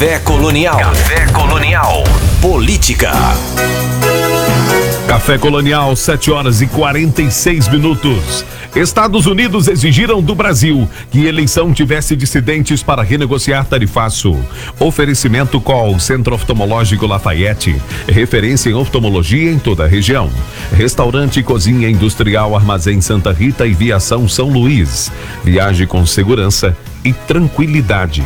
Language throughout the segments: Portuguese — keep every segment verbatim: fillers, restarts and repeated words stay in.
Café Colonial. Café Colonial. Política. Café Colonial, sete horas e quarenta e seis minutos. Estados Unidos exigiram do Brasil que eleição tivesse dissidentes para renegociar tarifaço. Oferecimento Call, Centro Oftalmológico Lafayette, referência em oftalmologia em toda a região. Restaurante e Cozinha Industrial Armazém Santa Rita e Viação São Luís. Viaje com segurança e tranquilidade.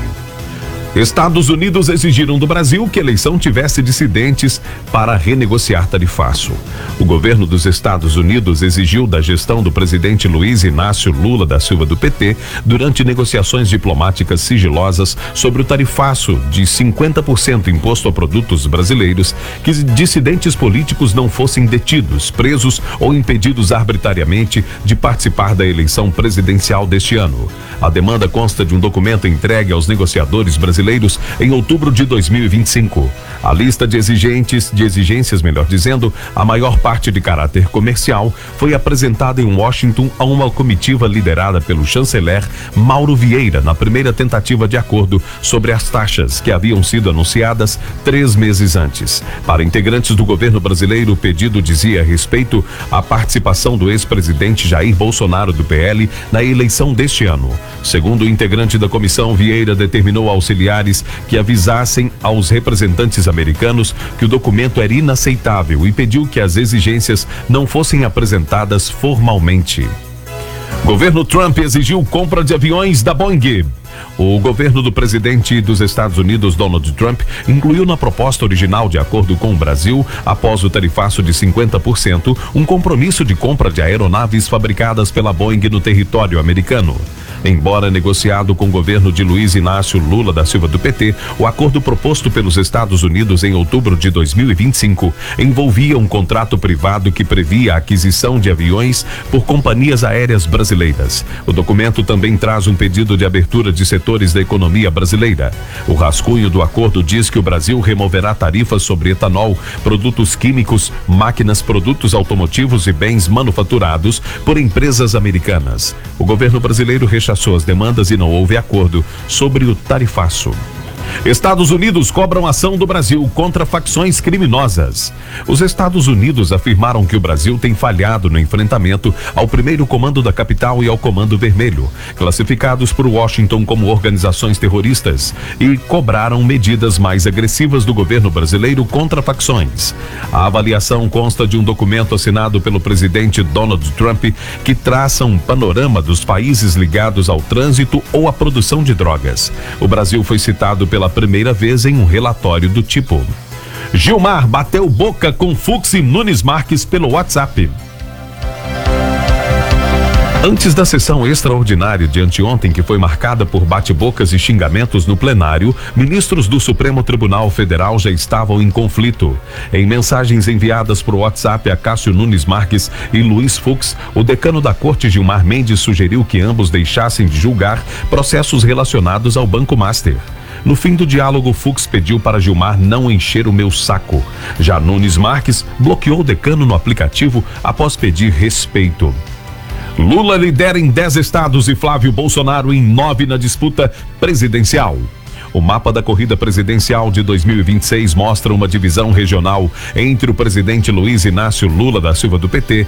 Estados Unidos exigiram do Brasil que a eleição tivesse dissidentes para renegociar tarifaço. O governo dos Estados Unidos exigiu da gestão do presidente Luiz Inácio Lula da Silva do P T, durante negociações diplomáticas sigilosas sobre o tarifaço de cinquenta por cento imposto a produtos brasileiros, que dissidentes políticos não fossem detidos, presos ou impedidos arbitrariamente de participar da eleição presidencial deste ano. A demanda consta de um documento entregue aos negociadores brasileiros brasileiros em outubro de dois mil e vinte e cinco. A lista de exigentes, de exigências, melhor dizendo, a maior parte de caráter comercial, foi apresentada em Washington a uma comitiva liderada pelo chanceler Mauro Vieira na primeira tentativa de acordo sobre as taxas que haviam sido anunciadas três meses antes. Para integrantes do governo brasileiro, o pedido dizia respeito à participação do ex-presidente Jair Bolsonaro do P L na eleição deste ano. Segundo o integrante da comissão, Vieira determinou auxiliar que avisassem aos representantes americanos que o documento era inaceitável e pediu que as exigências não fossem apresentadas formalmente. Governo Trump exigiu compra de aviões da Boeing. O governo do presidente dos Estados Unidos, Donald Trump, incluiu na proposta original de acordo com o Brasil, após o tarifaço de cinquenta por cento, um compromisso de compra de aeronaves fabricadas pela Boeing no território americano. Embora negociado com o governo de Luiz Inácio Lula da Silva do P T, o acordo proposto pelos Estados Unidos em outubro de dois mil e vinte e cinco envolvia um contrato privado que previa a aquisição de aviões por companhias aéreas brasileiras. O documento também traz um pedido de abertura de setores da economia brasileira. O rascunho do acordo diz que o Brasil removerá tarifas sobre etanol, produtos químicos, máquinas, produtos automotivos e bens manufaturados por empresas americanas. O governo brasileiro rechaçou as demandas e não houve acordo sobre o tarifaço. Estados Unidos cobram ação do Brasil contra facções criminosas. Os Estados Unidos afirmaram que o Brasil tem falhado no enfrentamento ao primeiro comando da capital e ao Comando Vermelho, classificados por Washington como organizações terroristas, e cobraram medidas mais agressivas do governo brasileiro contra facções. A avaliação consta de um documento assinado pelo presidente Donald Trump que traça um panorama dos países ligados ao trânsito ou à produção de drogas. O Brasil foi citado pela pela primeira vez em um relatório do tipo. Gilmar bateu boca com Fux e Nunes Marques pelo WhatsApp. Antes da sessão extraordinária de anteontem, que foi marcada por bate-bocas e xingamentos no plenário, ministros do Supremo Tribunal Federal já estavam em conflito. Em mensagens enviadas por WhatsApp a Cássio Nunes Marques e Luiz Fux, o decano da Corte, Gilmar Mendes, sugeriu que ambos deixassem de julgar processos relacionados ao Banco Master. No fim do diálogo, Fux pediu para Gilmar não encher o meu saco. Já Nunes Marques bloqueou o decano no aplicativo após pedir respeito. Lula lidera em dez estados e Flávio Bolsonaro em nove na disputa presidencial. O mapa da corrida presidencial de dois mil e vinte e seis mostra uma divisão regional entre o presidente Luiz Inácio Lula da Silva do P T